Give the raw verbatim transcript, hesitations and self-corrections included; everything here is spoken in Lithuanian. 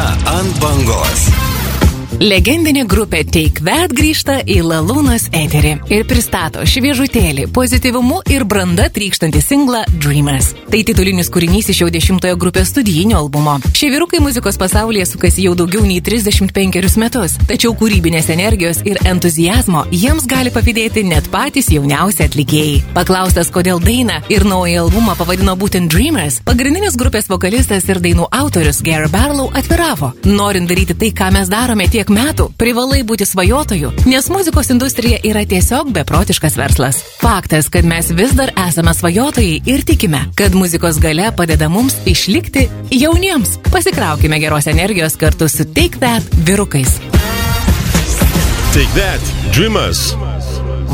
ant bangos. Legendinė grupė Take That grįžta į Lalūnos eterį ir pristato šviežutėlį, pozityvumu ir branda trykštantį singlą Dreamers. Tai titulinis kūrinys iš jau dešimtojo grupės studijinio albumo. Šie vyrukai muzikos pasaulyje sukasi jau daugiau nei trisdešimt penkerius metus, tačiau kūrybinės energijos ir entuzijazmo jiems gali pavydėti net patys jauniausi atlikėjai. Paklaustas, kodėl dainą ir naują albumą pavadino būtent Dreamers, pagrindinis grupės vokalistas ir dainų autorius Gary Barlow atviravo: norint daryti tai, ką mes darome tiek metų, privalai būti svajotoju, nes muzikos industrija yra tiesiog beprotiškas verslas. Faktas, kad mes vis dar esame svajotojai ir tikime, kad muzikos galia padeda mums išlikti jauniems. Pasikraukime geros energijos kartu su Take That vyrukais. Take That, Dreamers.